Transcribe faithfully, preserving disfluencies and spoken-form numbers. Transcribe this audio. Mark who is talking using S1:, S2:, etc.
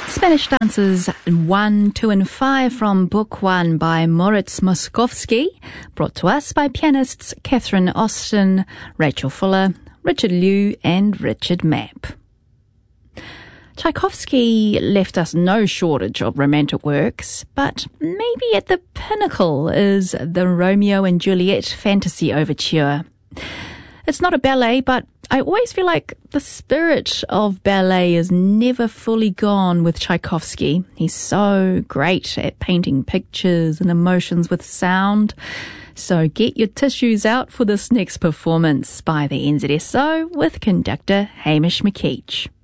S1: Spanish Dances one, two and five from Book one by Moritz Moszkowski, brought to us by pianists Catherine Austin, Rachel Fuller, Richard Liu and Richard Mapp. Tchaikovsky left us no shortage of romantic works, but maybe at the pinnacle is the Romeo and Juliet Fantasy Overture. It's not a ballet, but I always feel like the spirit of ballet is never fully gone with Tchaikovsky. He's so great at painting pictures and emotions with sound. So get your tissues out for this next performance by the N Z S O with conductor Hamish McKeach.